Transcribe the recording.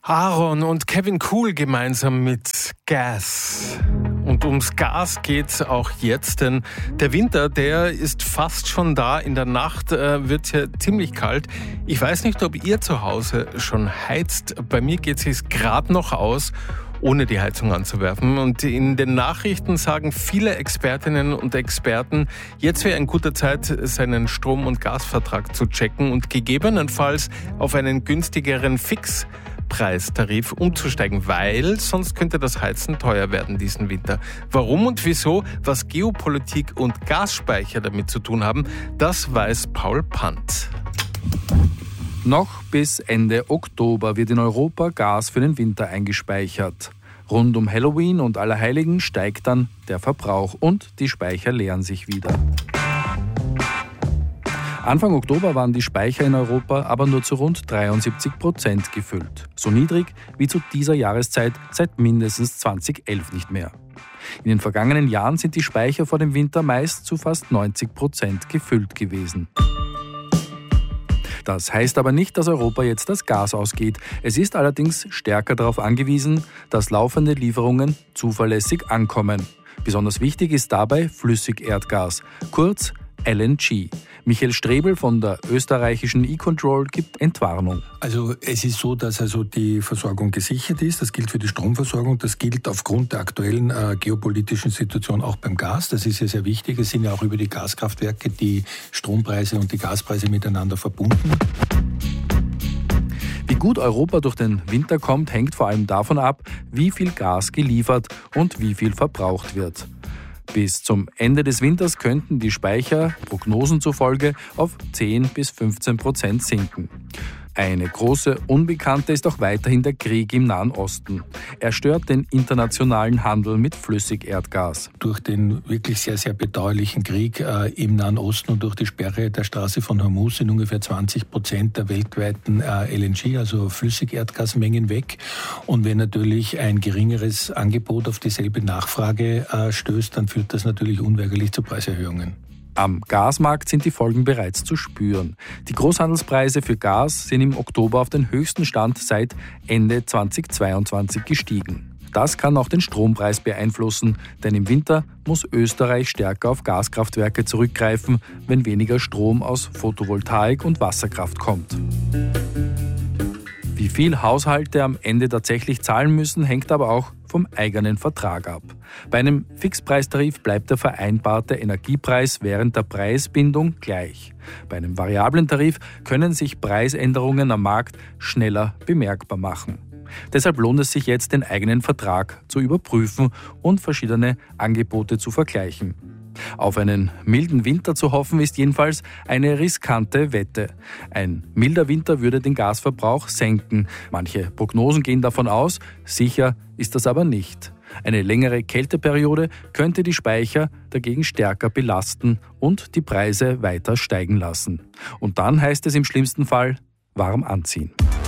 Aaron und Kevin Cool gemeinsam mit Gas. Und ums Gas geht's auch jetzt, denn der Winter, der ist fast schon da. In der Nacht wird's ja ziemlich kalt. Ich weiß nicht, ob ihr zu Hause schon heizt. Bei mir geht es gerade noch aus, ohne die Heizung anzuwerfen. Und in den Nachrichten sagen viele Expertinnen und Experten, jetzt wäre ein guter Zeit, seinen Strom- und Gasvertrag zu checken und gegebenenfalls auf einen günstigeren Fixpreistarif umzusteigen, weil sonst könnte das Heizen teuer werden diesen Winter. Warum und wieso, was Geopolitik und Gasspeicher damit zu tun haben, das weiß Paul Pant. Noch bis Ende Oktober wird in Europa Gas für den Winter eingespeichert. Rund um Halloween und Allerheiligen steigt dann der Verbrauch und die Speicher leeren sich wieder. Anfang Oktober waren die Speicher in Europa aber nur zu rund 73% gefüllt. So niedrig wie zu dieser Jahreszeit seit mindestens 2011 nicht mehr. In den vergangenen Jahren sind die Speicher vor dem Winter meist zu fast 90% gefüllt gewesen. Das heißt aber nicht, dass Europa jetzt das Gas ausgeht. Es ist allerdings stärker darauf angewiesen, dass laufende Lieferungen zuverlässig ankommen. Besonders wichtig ist dabei Flüssigerdgas, kurz LNG. Michael Strebel von der österreichischen E-Control gibt Entwarnung. Also es ist so, dass die Versorgung gesichert ist. Das gilt für die Stromversorgung. Das gilt aufgrund der aktuellen geopolitischen Situation auch beim Gas. Das ist ja sehr wichtig. Es sind ja auch über die Gaskraftwerke die Strompreise und die Gaspreise miteinander verbunden. Wie gut Europa durch den Winter kommt, hängt vor allem davon ab, wie viel Gas geliefert und wie viel verbraucht wird. Bis zum Ende des Winters könnten die Speicher Prognosen zufolge auf 10-15% sinken. Eine große Unbekannte ist auch weiterhin der Krieg im Nahen Osten. Er stört den internationalen Handel mit Flüssigerdgas. Durch den wirklich sehr, sehr bedauerlichen Krieg im Nahen Osten und durch die Sperre der Straße von Hormuz sind ungefähr 20% der weltweiten LNG, also Flüssigerdgasmengen weg. Und wenn natürlich ein geringeres Angebot auf dieselbe Nachfrage stößt, dann führt das natürlich unweigerlich zu Preiserhöhungen. Am Gasmarkt sind die Folgen bereits zu spüren. Die Großhandelspreise für Gas sind im Oktober auf den höchsten Stand seit Ende 2022 gestiegen. Das kann auch den Strompreis beeinflussen, denn im Winter muss Österreich stärker auf Gaskraftwerke zurückgreifen, wenn weniger Strom aus Photovoltaik und Wasserkraft kommt. Wie viel Haushalte am Ende tatsächlich zahlen müssen, hängt aber auch vom eigenen Vertrag ab. Bei einem Fixpreistarif bleibt der vereinbarte Energiepreis während der Preisbindung gleich. Bei einem variablen Tarif können sich Preisänderungen am Markt schneller bemerkbar machen. Deshalb lohnt es sich jetzt, den eigenen Vertrag zu überprüfen und verschiedene Angebote zu vergleichen. Auf einen milden Winter zu hoffen, ist jedenfalls eine riskante Wette. Ein milder Winter würde den Gasverbrauch senken. Manche Prognosen gehen davon aus, sicher ist das aber nicht. Eine längere Kälteperiode könnte die Speicher dagegen stärker belasten und die Preise weiter steigen lassen. Und dann heißt es im schlimmsten Fall warm anziehen.